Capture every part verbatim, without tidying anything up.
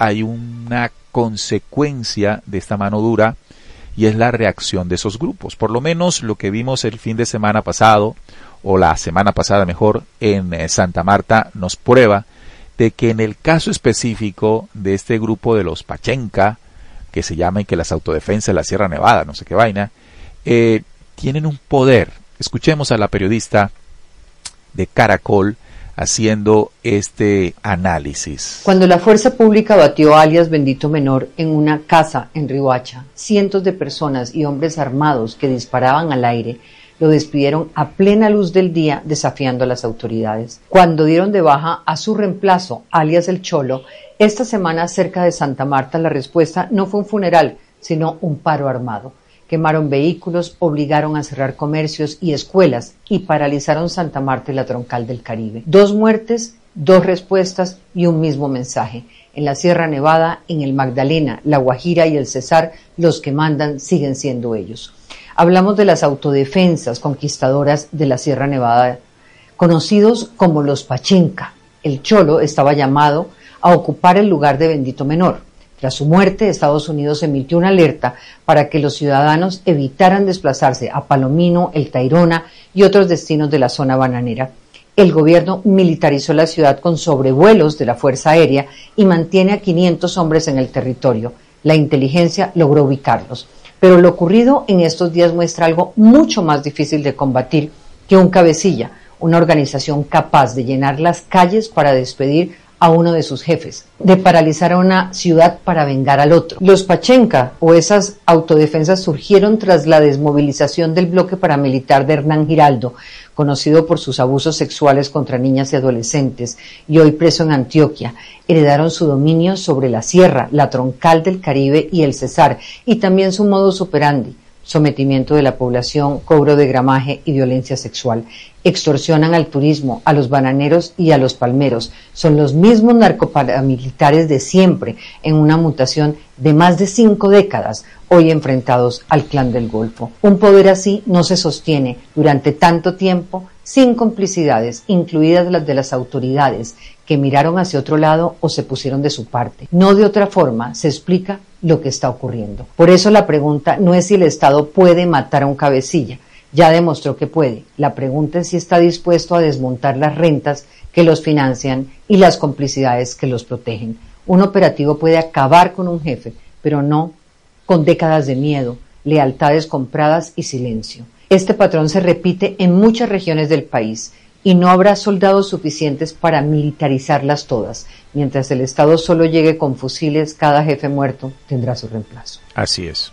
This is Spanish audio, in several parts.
hay una consecuencia de esta mano dura, y es la reacción de esos grupos. Por lo menos lo que vimos el fin de semana pasado, o la semana pasada mejor, en eh, Santa Marta, nos prueba de que en el caso específico de este grupo de los Pachenca, que se llaman que las autodefensas de la Sierra Nevada, no sé qué vaina, eh, tienen un poder. Escuchemos a la periodista de Caracol haciendo este análisis. Cuando la fuerza pública batió a alias Bendito Menor en una casa en Riohacha, cientos de personas y hombres armados que disparaban al aire lo despidieron a plena luz del día, desafiando a las autoridades. Cuando dieron de baja a su reemplazo, alias El Cholo, esta semana cerca de Santa Marta, la respuesta no fue un funeral, sino un paro armado. Quemaron vehículos, obligaron a cerrar comercios y escuelas y paralizaron Santa Marta y la Troncal del Caribe. Dos muertes, dos respuestas y un mismo mensaje. En la Sierra Nevada, en el Magdalena, la Guajira y el Cesar, los que mandan siguen siendo ellos. Hablamos de las autodefensas conquistadoras de la Sierra Nevada, conocidos como los Pachenca. El Cholo estaba llamado a ocupar el lugar de Bendito Menor. Tras su muerte, Estados Unidos emitió una alerta para que los ciudadanos evitaran desplazarse a Palomino, El Tayrona y otros destinos de la zona bananera. El gobierno militarizó la ciudad con sobrevuelos de la Fuerza Aérea y mantiene a quinientos hombres en el territorio. La inteligencia logró ubicarlos. Pero lo ocurrido en estos días muestra algo mucho más difícil de combatir que un cabecilla, una organización capaz de llenar las calles para despedir a uno de sus jefes, de paralizar a una ciudad para vengar al otro. Los Pachenca, o esas autodefensas, surgieron tras la desmovilización del bloque paramilitar de Hernán Giraldo, conocido por sus abusos sexuales contra niñas y adolescentes, y hoy preso en Antioquia. Heredaron su dominio sobre la Sierra, la Troncal del Caribe y el Cesar, y también su modus operandi: sometimiento de la población, cobro de gramaje y violencia sexual. Extorsionan al turismo, a los bananeros y a los palmeros. Son los mismos narcoparamilitares de siempre, en una mutación de más de cinco décadas, hoy enfrentados al Clan del Golfo. Un poder así no se sostiene durante tanto tiempo sin complicidades, incluidas las de las autoridades, que miraron hacia otro lado o se pusieron de su parte. No de otra forma se explica lo que está ocurriendo. Por eso la pregunta no es si el Estado puede matar a un cabecilla. Ya demostró que puede. La pregunta es si está dispuesto a desmontar las rentas que los financian y las complicidades que los protegen. Un operativo puede acabar con un jefe, pero no con décadas de miedo, lealtades compradas y silencio. Este patrón se repite en muchas regiones del país y no habrá soldados suficientes para militarizarlas todas. Mientras el Estado solo llegue con fusiles, cada jefe muerto tendrá su reemplazo. Así es.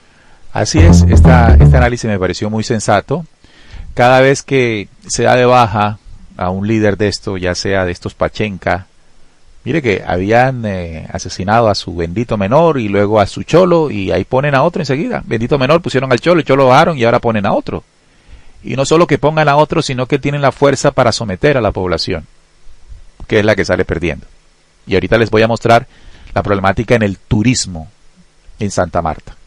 Así es, esta, este análisis me pareció muy sensato. Cada vez que se da de baja a un líder de esto, ya sea de estos Pachenca, mire que habían eh, asesinado a su Bendito Menor y luego a su Cholo, y ahí ponen a otro enseguida. Bendito Menor pusieron al Cholo, el Cholo bajaron y ahora ponen a otro. Y no solo que pongan a otro, sino que tienen la fuerza para someter a la población, que es la que sale perdiendo. Y ahorita les voy a mostrar la problemática en el turismo en Santa Marta,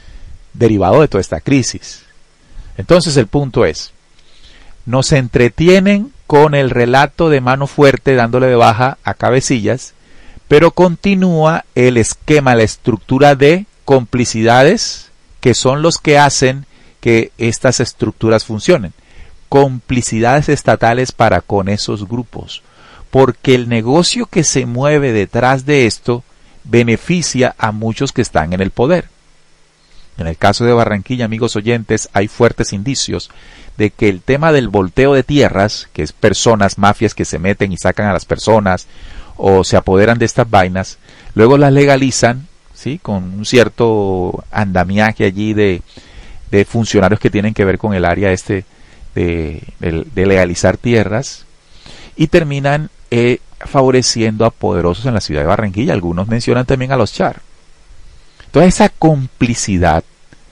derivado de toda esta crisis. Entonces el punto es, nos entretienen con el relato de mano fuerte dándole de baja a cabecillas, pero continúa el esquema, la estructura de complicidades que son los que hacen que estas estructuras funcionen. Complicidades estatales para con esos grupos, porque el negocio que se mueve detrás de esto beneficia a muchos que están en el poder. En el caso de Barranquilla, amigos oyentes, hay fuertes indicios de que el tema del volteo de tierras, que es personas, mafias que se meten y sacan a las personas o se apoderan de estas vainas, luego las legalizan, ¿sí?, con un cierto andamiaje allí de, de funcionarios que tienen que ver con el área este de, de, de legalizar tierras, y terminan eh, favoreciendo a poderosos en la ciudad de Barranquilla. Algunos mencionan también a los Char. Toda esa complicidad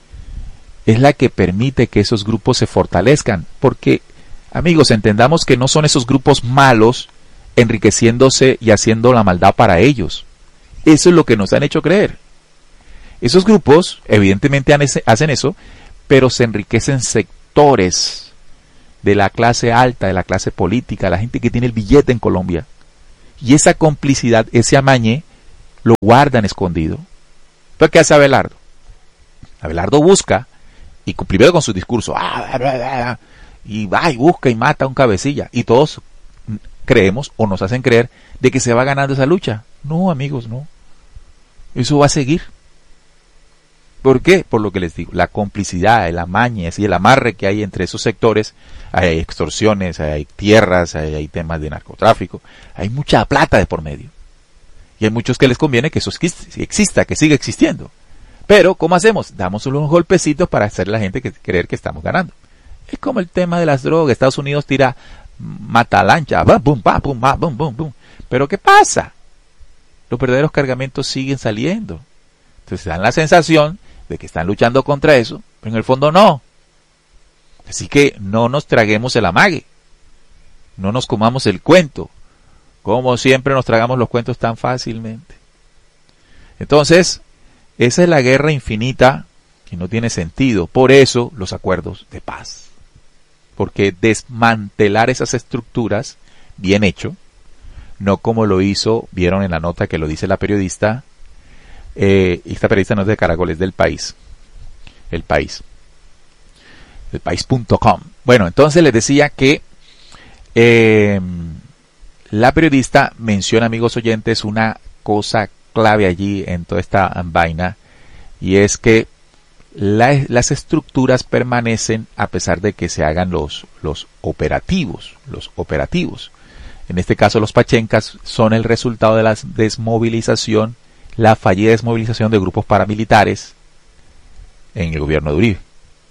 es la que permite que esos grupos se fortalezcan, porque, amigos, entendamos que no son esos grupos malos enriqueciéndose y haciendo la maldad para ellos. Eso es lo que nos han hecho creer. Esos grupos evidentemente hacen eso, pero se enriquecen sectores de la clase alta, de la clase política, la gente que tiene el billete en Colombia. Y esa complicidad, ese amañe, lo guardan escondido. ¿Pero qué hace Abelardo? Abelardo busca, y con, primero con su discurso, ah, bla, bla, bla, y va y busca y mata a un cabecilla, y todos creemos o nos hacen creer de que se va ganando esa lucha. No, amigos, no. Eso va a seguir. ¿Por qué? Por lo que les digo, la complicidad, el amañes y el amarre que hay entre esos sectores. Hay extorsiones, hay tierras, hay, hay temas de narcotráfico, hay mucha plata de por medio. Y hay muchos que les conviene que eso exista, que siga existiendo. Pero, ¿cómo hacemos? Damos unos golpecitos para hacer a la gente que, creer que estamos ganando. Es como el tema de las drogas. Estados Unidos tira mata lancha, boom, boom, boom, boom, boom, boom. Pero ¿qué pasa? Los verdaderos cargamentos siguen saliendo. Entonces dan la sensación de que están luchando contra eso, pero en el fondo no. Así que no nos traguemos el amague. No nos comamos el cuento. Como siempre nos tragamos los cuentos tan fácilmente. Entonces, esa es la guerra infinita que no tiene sentido. Por eso los acuerdos de paz. Porque desmantelar esas estructuras, bien hecho, no como lo hizo, vieron en la nota que lo dice la periodista, eh, esta periodista no es de Caracol, es del País. El País. El país punto com. Bueno, entonces les decía que eh, la periodista menciona, amigos oyentes, una cosa clave allí en toda esta vaina, y es que la, las estructuras permanecen a pesar de que se hagan los, los operativos, los operativos. En este caso los pachencas son el resultado de la desmovilización, la fallida desmovilización de grupos paramilitares en el gobierno de Uribe.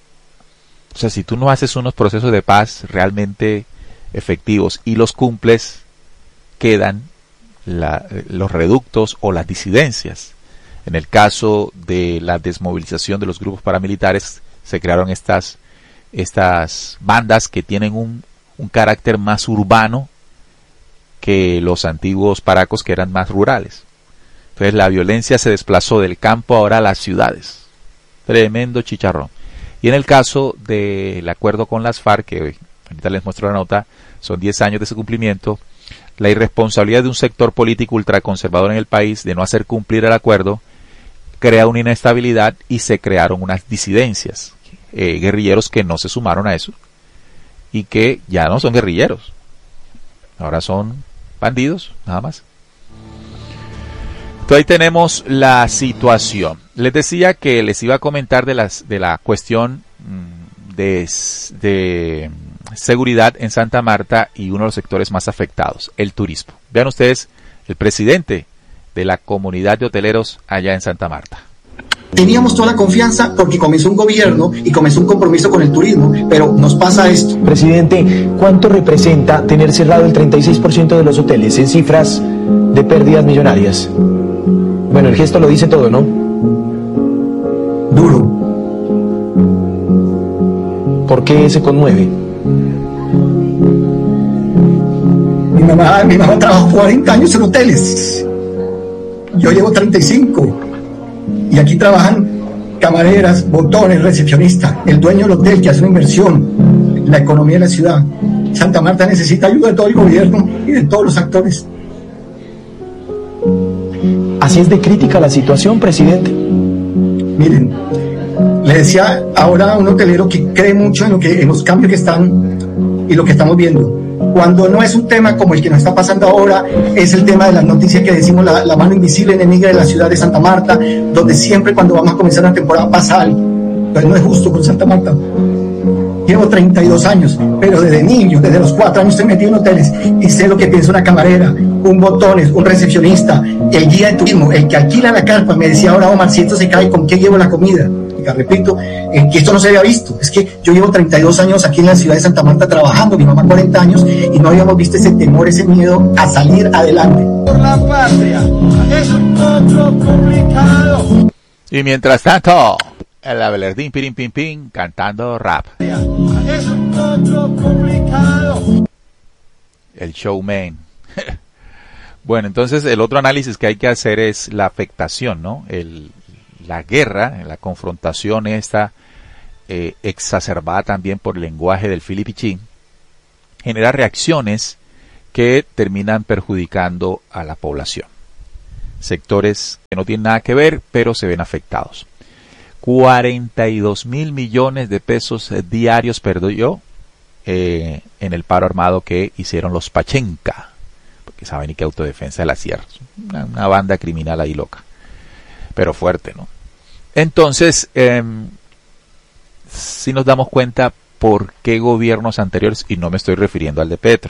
O sea, si tú no haces unos procesos de paz realmente efectivos y los cumples, quedan la, los reductos o las disidencias. En el caso de la desmovilización de los grupos paramilitares, se crearon estas, estas bandas que tienen un, un carácter más urbano que los antiguos paracos, que eran más rurales. Entonces la violencia se desplazó del campo ahora a las ciudades. Tremendo chicharrón. Y en el caso del acuerdo con las FARC, que ahorita les muestro la nota, son diez años de su cumplimiento, la irresponsabilidad de un sector político ultraconservador en el país de no hacer cumplir el acuerdo crea una inestabilidad y se crearon unas disidencias, eh, guerrilleros que no se sumaron a eso y que ya no son guerrilleros, ahora son bandidos, nada más. Entonces ahí tenemos la situación. Les decía que les iba a comentar de las de la cuestión de, de seguridad en Santa Marta y uno de los sectores más afectados, el turismo. Vean ustedes, el presidente de la comunidad de hoteleros allá en Santa Marta. Teníamos toda la confianza porque comenzó un gobierno y comenzó un compromiso con el turismo, pero nos pasa esto. Presidente, ¿cuánto representa tener cerrado el treinta y seis por ciento de los hoteles en cifras de pérdidas millonarias? Bueno, el gesto lo dice todo, ¿no? Duro. ¿Por qué se conmueve? Mi mamá, mi mamá trabajó cuarenta años en hoteles. Yo llevo treinta y cinco. Y aquí trabajan camareras, botones, recepcionistas, el dueño del hotel que hace una inversión, la economía de la ciudad. Santa Marta necesita ayuda de todo el gobierno y de todos los actores. ¿Así es de crítica la situación, presidente? Miren, le decía ahora a un hotelero que cree mucho en, lo que, en los cambios que están y lo que estamos viendo. Cuando no es un tema como el que nos está pasando ahora, es el tema de las noticias que decimos la, la mano invisible enemiga de la ciudad de Santa Marta, donde siempre cuando vamos a comenzar una temporada pasa algo. Entonces no es justo con Santa Marta. Llevo treinta y dos años, pero desde niño, desde los cuatro años estoy metido en hoteles y sé lo que piensa una camarera, un botones, un recepcionista, el guía de turismo, el que alquila la carpa. Me decía ahora Omar, si esto se cae, ¿con qué llevo la comida? Y repito, eh, que esto no se había visto. Es que yo llevo treinta y dos años aquí en la ciudad de Santa Marta trabajando, mi mamá cuarenta años, y no habíamos visto ese temor, ese miedo a salir adelante. Por la patria, es otro complicado. Y mientras tanto, el Abelardín Pirin Pin Pin cantando rap. Es otro complicado. El showman. Bueno, entonces el otro análisis que hay que hacer es la afectación, ¿no? El, la guerra, la confrontación esta, eh, exacerbada también por el lenguaje del filipichín, genera reacciones que terminan perjudicando a la población. sectores que no tienen nada que ver, pero se ven afectados. cuarenta y dos mil millones de pesos diarios perdió eh, en el paro armado que hicieron los Pachenca, porque saben y que Autodefensa de la Sierra, una, una banda criminal ahí loca, pero fuerte, ¿no? Entonces, eh, si nos damos cuenta por qué gobiernos anteriores, y no me estoy refiriendo al de Petro,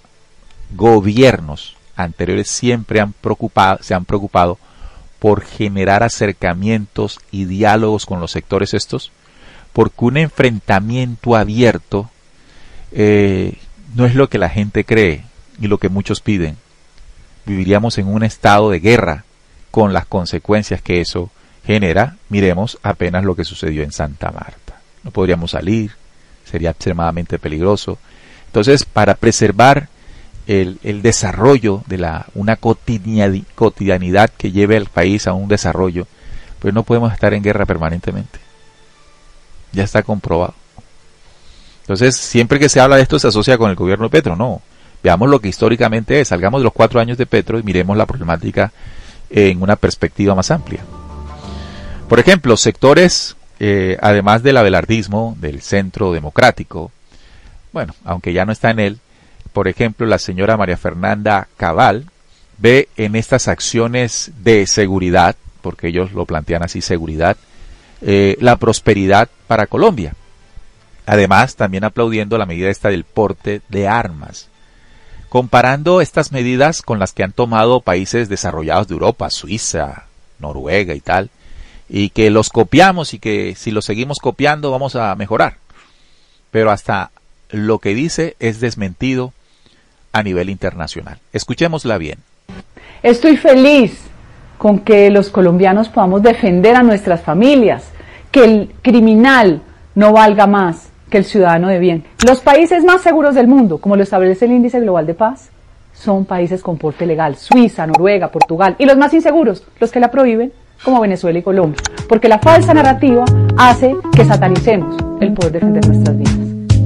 gobiernos anteriores siempre han preocupado, se han preocupado por generar acercamientos y diálogos con los sectores estos, porque un enfrentamiento abierto eh, no es lo que la gente cree y lo que muchos piden. Viviríamos en un estado de guerra con las consecuencias que eso genera. Miremos apenas lo que sucedió en Santa Marta. No podríamos salir, sería extremadamente peligroso. Entonces, para preservar El, el desarrollo de la una cotidianidad que lleve al país a un desarrollo, pues no podemos estar en guerra permanentemente. Ya está comprobado. Entonces, siempre que se habla de esto se asocia con el gobierno de Petro. No, veamos lo que históricamente es. Salgamos de los cuatro años de Petro y miremos la problemática en una perspectiva más amplia. Por ejemplo, sectores, eh, además del abelardismo, del centro democrático, bueno, aunque ya no está en él, por ejemplo, la señora María Fernanda Cabal ve en estas acciones de seguridad, porque ellos lo plantean así, seguridad, eh, la prosperidad para Colombia. Además, también aplaudiendo la medida esta del porte de armas, comparando estas medidas con las que han tomado países desarrollados de Europa, Suiza, Noruega y tal, y que los copiamos y que si los seguimos copiando vamos a mejorar. Pero hasta lo que dice es desmentido a nivel internacional. Escuchémosla bien. Estoy feliz con que los colombianos podamos defender a nuestras familias, que el criminal no valga más que el ciudadano de bien. Los países más seguros del mundo, como lo establece el Índice Global de Paz, son países con porte legal, Suiza, Noruega, Portugal, y los más inseguros, los que la prohíben, como Venezuela y Colombia, porque la falsa narrativa hace que satanicemos el poder defender nuestras vidas.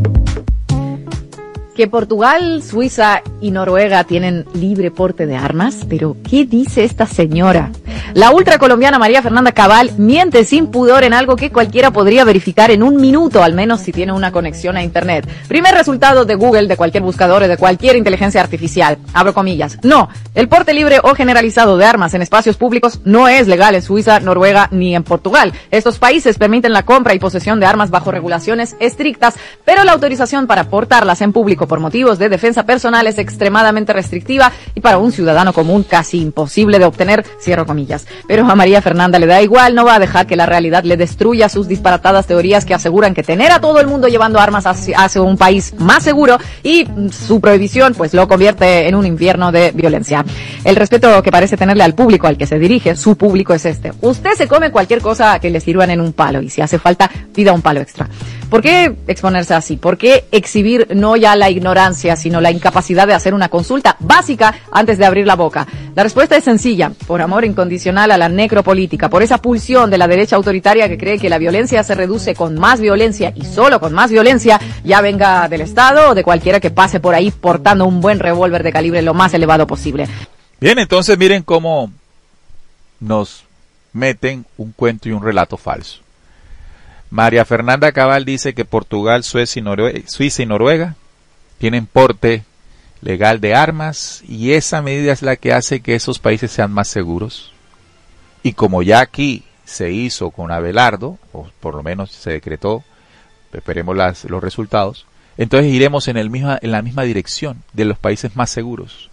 Que Portugal, Suiza y Noruega tienen libre porte de armas, pero ¿qué dice esta señora? La ultracolombiana María Fernanda Cabal miente sin pudor en algo que cualquiera podría verificar en un minuto, al menos si tiene una conexión a internet. Primer resultado de Google, de cualquier buscador o de cualquier inteligencia artificial. Abro comillas. No, el porte libre o generalizado de armas en espacios públicos no es legal en Suiza, Noruega ni en Portugal. Estos países permiten la compra y posesión de armas bajo regulaciones estrictas, pero la autorización para portarlas en público por motivos de defensa personal es extremadamente restrictiva y para un ciudadano común casi imposible de obtener, cierro comillas. Pero a María Fernanda le da igual, no va a dejar que la realidad le destruya sus disparatadas teorías que aseguran que tener a todo el mundo llevando armas hacia, hacia un país más seguro y su prohibición pues lo convierte en un infierno de violencia. El respeto que parece tenerle al público al que se dirige, su público es este. Usted se come cualquier cosa que le sirvan en un palo y si hace falta pida un palo extra. ¿Por qué exponerse así? ¿Por qué exhibir no ya la ignorancia, sino la incapacidad de hacer una consulta básica antes de abrir la boca? La respuesta es sencilla, por amor incondicional a la necropolítica, por esa pulsión de la derecha autoritaria que cree que la violencia se reduce con más violencia y solo con más violencia, ya venga del Estado o de cualquiera que pase por ahí portando un buen revólver de calibre lo más elevado posible. Bien, entonces miren cómo nos meten un cuento y un relato falso. María Fernanda Cabal dice que Portugal, Suecia y Noruega, Suiza y Noruega tienen porte legal de armas y esa medida es la que hace que esos países sean más seguros. Y como ya aquí se hizo con Abelardo, o por lo menos se decretó, esperemos las, los resultados, entonces iremos en, el misma, en la misma dirección de los países más seguros.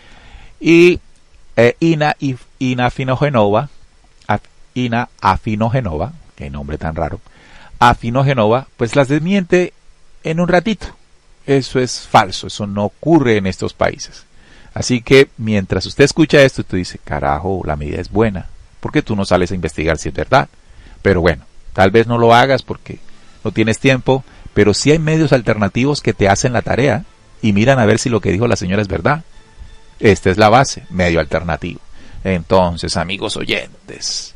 Y eh, Ina, Ina Afinogenova, Ina Afinogenova, qué nombre tan raro, Afinogenova, pues las desmiente en un ratito. Eso es falso, eso no ocurre en estos países. Así que mientras usted escucha esto, usted dice, carajo, la medida es buena. ¿Por qué tú no sales a investigar si es verdad? Pero bueno, tal vez no lo hagas porque no tienes tiempo, pero sí hay medios alternativos que te hacen la tarea y miran a ver si lo que dijo la señora es verdad. Esta es la base, medio alternativo. Entonces, amigos oyentes,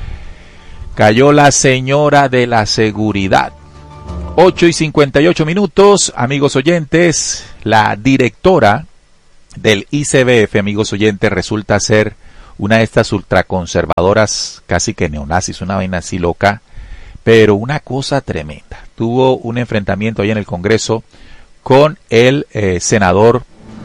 cayó la señora de la seguridad. ocho y cincuenta y ocho minutos, amigos oyentes, la directora del I C B F, amigos oyentes, resulta ser una de estas ultraconservadoras, casi que neonazis, una vaina así loca, pero una cosa tremenda. Tuvo un enfrentamiento ahí en el Congreso con el eh, senador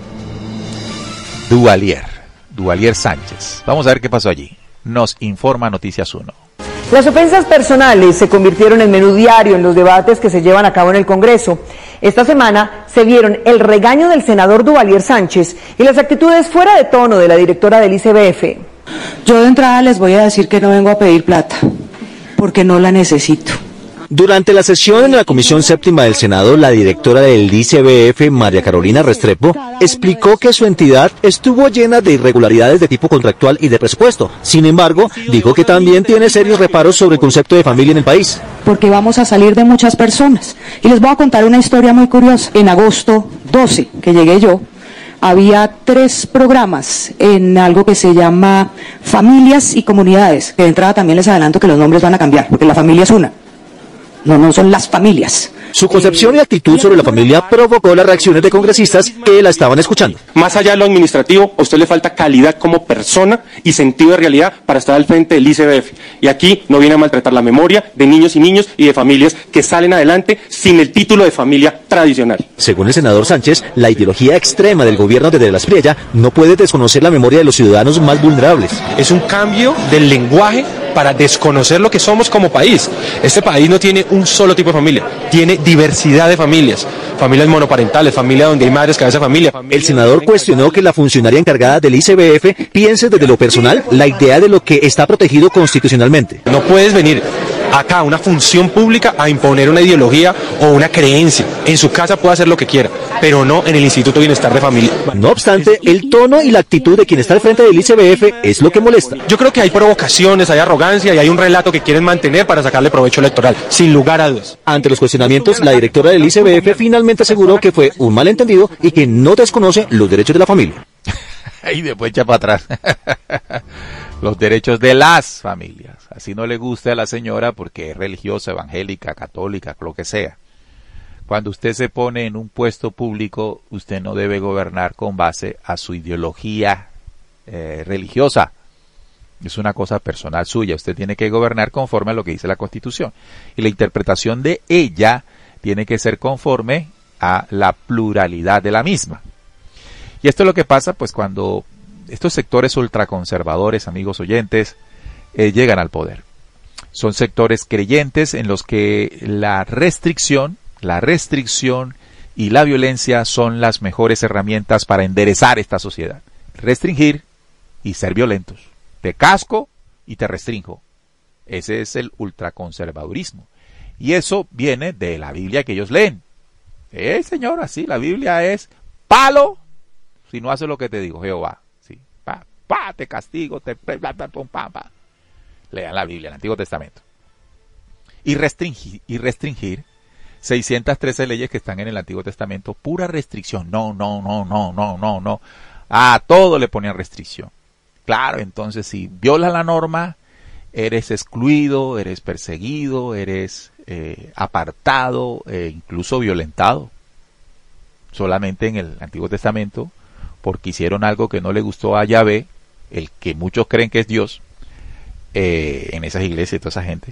Duvalier, Duvalier Sánchez. Vamos a ver qué pasó allí. Nos informa Noticias uno. Las ofensas personales se convirtieron en menú diario en los debates que se llevan a cabo en el Congreso. Esta semana se vieron el regaño del senador Duvalier Sánchez y las actitudes fuera de tono de la directora del I C B F. Yo de entrada les voy a decir que no vengo a pedir plata, porque no la necesito. Durante la sesión en la Comisión Séptima del Senado, la directora del I C B F, María Carolina Restrepo, explicó que su entidad estuvo llena de irregularidades de tipo contractual y de presupuesto. Sin embargo, dijo que también tiene serios reparos sobre el concepto de familia en el país. Porque vamos a salir de muchas personas. Y les voy a contar una historia muy curiosa. En agosto doce, que llegué yo, había tres programas en algo que se llama Familias y Comunidades, que de entrada también les adelanto que los nombres van a cambiar, porque la familia es una. No, no son las familias. Su concepción y actitud sobre la familia provocó las reacciones de congresistas que la estaban escuchando. Más allá de lo administrativo, a usted le falta calidad como persona y sentido de realidad para estar al frente del I C B F. Y aquí no viene a maltratar la memoria de niños y niños y de familias que salen adelante sin el título de familia tradicional. Según el senador Sánchez, la ideología extrema del gobierno de De la Espriella no puede desconocer la memoria de los ciudadanos más vulnerables. Es un cambio del lenguaje para desconocer lo que somos como país. Este país no tiene un solo tipo de familia, tiene diversidad de familias, familias monoparentales, familias donde hay madres, cabeza de familia. El senador cuestionó que la funcionaria encargada del I C B F piense desde lo personal la idea de lo que está protegido constitucionalmente. No puedes venir acá a una función pública a imponer una ideología o una creencia. En su casa puede hacer lo que quiera, pero no en el Instituto de Bienestar de Familia. No obstante, el tono y la actitud de quien está al frente del I C B F es lo que molesta. Yo creo que hay provocaciones, hay arrogancia y hay un relato que quieren mantener para sacarle provecho electoral, sin lugar a dudas. Ante los cuestionamientos, la directora del I C B F finalmente aseguró que fue un malentendido y que no desconoce los derechos de la familia. Y después echa para atrás. Los derechos de las familias. Así no le guste a la señora porque es religiosa, evangélica, católica, lo que sea. Cuando usted se pone en un puesto público, usted no debe gobernar con base a su ideología eh, religiosa. Es una cosa personal suya. Usted tiene que gobernar conforme a lo que dice la Constitución. Y la interpretación de ella tiene que ser conforme a la pluralidad de la misma. Y esto es lo que pasa pues cuando estos sectores ultraconservadores, amigos oyentes, eh, llegan al poder. Son sectores creyentes en los que la restricción, la restricción y la violencia son las mejores herramientas para enderezar esta sociedad. Restringir y ser violentos. Te casco y te restringo. Ese es el ultraconservadurismo. Y eso viene de la Biblia que ellos leen. Eh, señora, sí, la Biblia es palo si no haces lo que te digo, Jehová. Pa, pa, te castigo, te pa, pa, pa, pa. Lean la Biblia, el Antiguo Testamento. Y restringir, y restringir seiscientas trece leyes que están en el Antiguo Testamento, pura restricción. No, no, no, no, no, no, no. A todo le ponían restricción. Claro, entonces si violas la norma, eres excluido, eres perseguido, eres eh, apartado, e incluso violentado. Solamente en el Antiguo Testamento, porque hicieron algo que no le gustó a Yahvé, el que muchos creen que es Dios, eh, en esas iglesias y toda esa gente,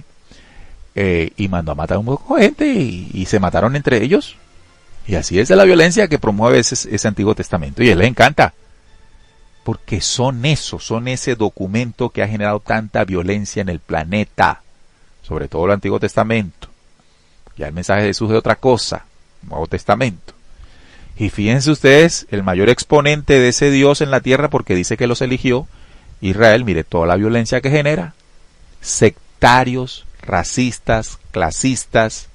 eh, y mandó a matar a un poco de gente y, y se mataron entre ellos. Y así es de la violencia que promueve ese, ese Antiguo Testamento, y a él le encanta, porque son eso, son ese documento que ha generado tanta violencia en el planeta, sobre todo el Antiguo Testamento. Ya el mensaje de Jesús es otra cosa, Nuevo Testamento. Y fíjense ustedes, el mayor exponente de ese Dios en la tierra, porque dice que los eligió, Israel, mire toda la violencia que genera. Sectarios, racistas, clasistas,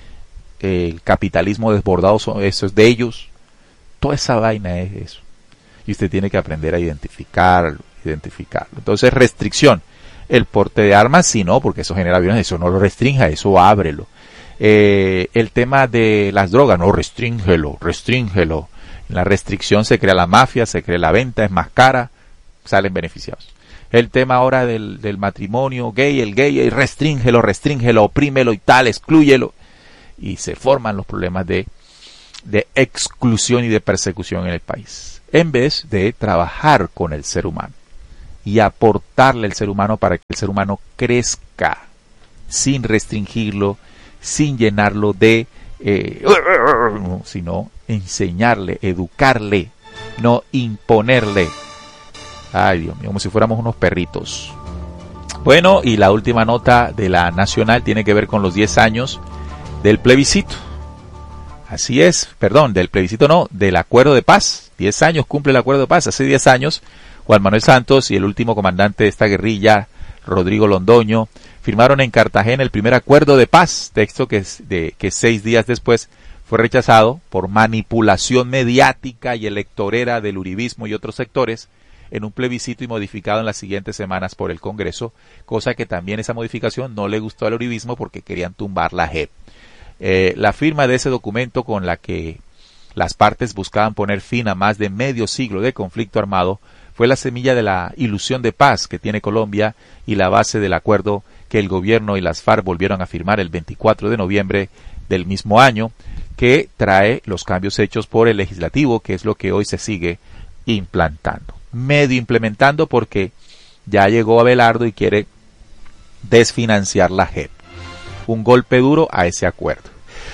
eh, el capitalismo desbordado, eso es de ellos. Toda esa vaina es eso. Y usted tiene que aprender a identificarlo, identificarlo. Entonces, restricción. El porte de armas, sí, no, porque eso genera violencia. Eso no lo restrinja, eso ábrelo. Eh, el tema de las drogas, no, restríngelo, restríngelo. En la restricción se crea la mafia, se crea la venta, es más cara, salen beneficiados. El tema ahora del, del matrimonio gay, el gay, y restríngelo, restríngelo, oprímelo y tal, exclúyelo. Y se forman los problemas de, de exclusión y de persecución en el país, en vez de trabajar con el ser humano. y aportarle al ser humano para que el ser humano crezca, sin restringirlo, sin llenarlo de, eh, sino enseñarle, educarle, no imponerle. Ay, Dios mío, como si fuéramos unos perritos. Bueno, y la última nota de la Nacional tiene que ver con los diez años del plebiscito. Así es, perdón, del plebiscito no, del acuerdo de paz. diez años cumple el acuerdo de paz. Hace diez años, Juan Manuel Santos y el último comandante de esta guerrilla, Rodrigo Londoño, firmaron en Cartagena el primer acuerdo de paz, texto que, de, que seis días después fue rechazado por manipulación mediática y electorera del uribismo y otros sectores en un plebiscito y modificado en las siguientes semanas por el Congreso, cosa que también esa modificación no le gustó al uribismo porque querían tumbar la J E P. Eh, la firma de ese documento, con la que las partes buscaban poner fin a más de medio siglo de conflicto armado, fue la semilla de la ilusión de paz que tiene Colombia y la base del acuerdo que el gobierno y las FARC volvieron a firmar el veinticuatro de noviembre del mismo año, que trae los cambios hechos por el legislativo, que es lo que hoy se sigue implantando, medio implementando, porque ya llegó Abelardo y quiere desfinanciar la J E P. Un golpe duro a ese acuerdo.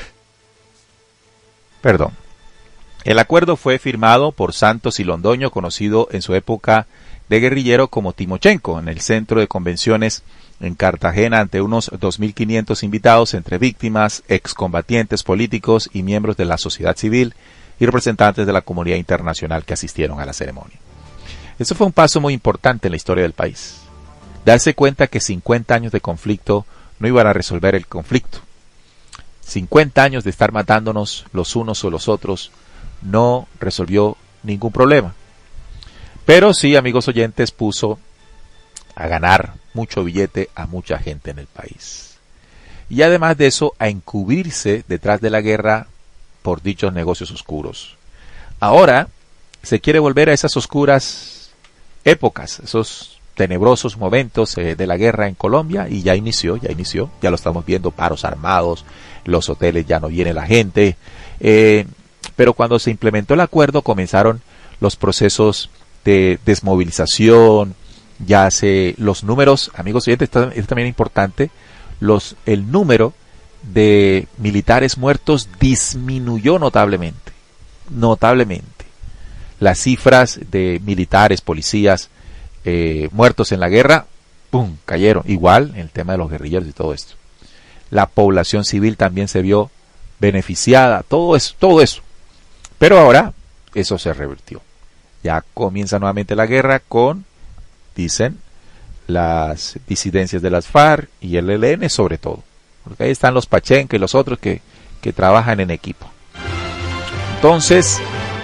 Perdón. El acuerdo fue firmado por Santos y Londoño, conocido en su época de guerrillero como Timochenko, en el centro de convenciones en Cartagena, ante unos dos mil quinientos invitados entre víctimas, excombatientes políticos y miembros de la sociedad civil y representantes de la comunidad internacional que asistieron a la ceremonia. Eso fue un paso muy importante en la historia del país. Darse cuenta que cincuenta años de conflicto no iban a resolver el conflicto. cincuenta años de estar matándonos los unos o los otros no resolvió ningún problema. Pero sí, amigos oyentes, puso a ganar mucho billete a mucha gente en el país. Y además de eso, a encubrirse detrás de la guerra por dichos negocios oscuros. Ahora se quiere volver a esas oscuras épocas, esos tenebrosos momentos eh, de la guerra en Colombia, y ya inició, ya inició, ya lo estamos viendo, paros armados, los hoteles ya no viene la gente, eh, pero cuando se implementó el acuerdo comenzaron los procesos de desmovilización, ya se, los números, amigos oyentes, esto es también importante, los, el número de militares muertos disminuyó notablemente, notablemente. Las cifras de militares, policías, Eh, muertos en la guerra, ¡pum!, cayeron. Igual en el tema de los guerrilleros y todo esto. La población civil también se vio beneficiada, todo eso, todo eso. Pero ahora eso se revirtió. Ya comienza nuevamente la guerra con, dicen, las disidencias de las FARC y el E L N sobre todo. Porque ahí están los Pachenca y los otros que, que trabajan en equipo. Entonces,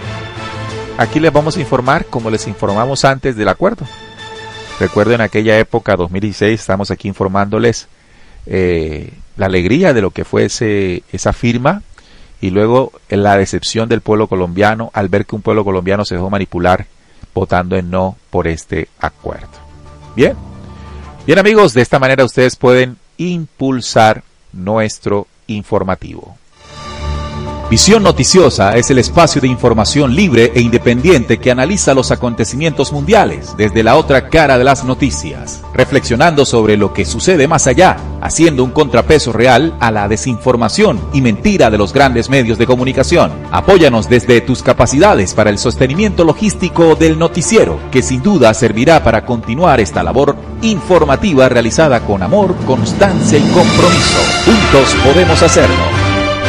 aquí les vamos a informar como les informamos antes del acuerdo. Recuerden aquella época, dos mil dieciséis, estamos aquí informándoles eh, la alegría de lo que fue ese, esa firma, y luego la decepción del pueblo colombiano al ver que un pueblo colombiano se dejó manipular votando en no por este acuerdo. Bien, bien amigos, de esta manera ustedes pueden impulsar nuestro informativo. Visión Noticiosa es el espacio de información libre e independiente que analiza los acontecimientos mundiales desde la otra cara de las noticias, reflexionando sobre lo que sucede más allá, haciendo un contrapeso real a la desinformación y mentira de los grandes medios de comunicación. Apóyanos desde tus capacidades para el sostenimiento logístico del noticiero, que sin duda servirá para continuar esta labor informativa realizada con amor, constancia y compromiso. Juntos podemos hacerlo.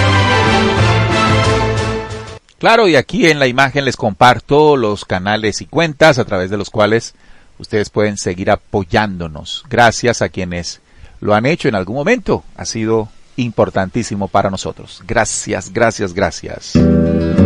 Claro, y aquí en la imagen les comparto los canales y cuentas a través de los cuales ustedes pueden seguir apoyándonos. Gracias a quienes lo han hecho en algún momento. Ha sido importantísimo para nosotros. Gracias, gracias, gracias.